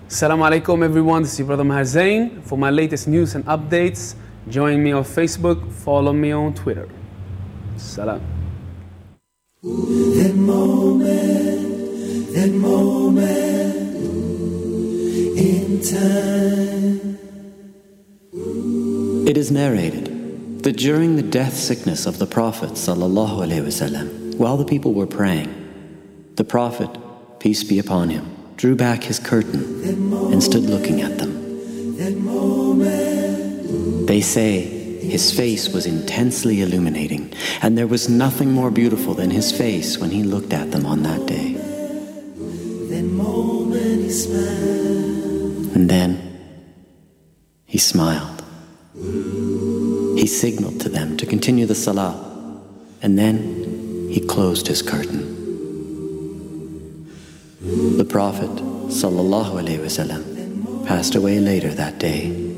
Assalamu alaikum everyone, this is your brother Maher Zain. For my latest news and updates, join me on Facebook, follow me on Twitter. Salam. That moment in time. It is narrated that during the death sickness of the Prophet ﷺ, while the people were praying, the Prophet, peace be upon him, drew back his curtain and stood looking at them. They say his face was intensely illuminating, and there was nothing more beautiful than his face when he looked at them on that day. And then he smiled. He signaled to them to continue the salah, and then he closed his curtain. The Prophet ﷺ passed away later that day.